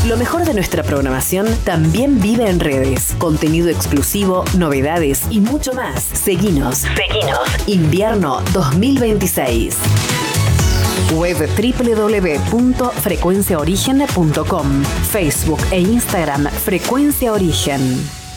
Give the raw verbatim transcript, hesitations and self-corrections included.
Lo mejor de nuestra programación también vive en redes. Contenido exclusivo, novedades y mucho más. Seguinos. Seguinos. Invierno dos mil veintiséis. Web doble u doble u doble u punto frecuencia origen punto com. Facebook e Instagram Frecuencia Origen.